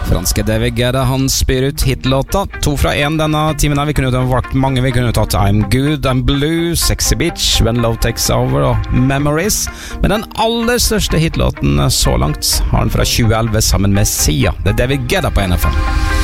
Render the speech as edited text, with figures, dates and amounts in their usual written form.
Franske David Guetta, han spyr ut hitlåta. 2 fra 1 denne timen her. Vi kunne valgt mange. Vi kunne tatt I'm Good, I'm Blue, Sexy Bitch, When Love Takes Over og Memories. Men den aller største hitlåten så langt har han fra 2011 sammen med Sia. Det David Guetta på NFM.